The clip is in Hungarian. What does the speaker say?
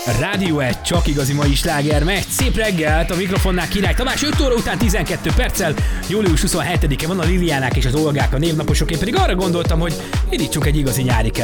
Rádió 1, csak igazi mai sláger megy. Szép reggelt, a mikrofonnál Király Tamás, 5 óra után 12 perccel, július 27-e van, a Liliánák és az Olgák a névnaposok, én pedig arra gondoltam, hogy indítsunk egy igazi nyári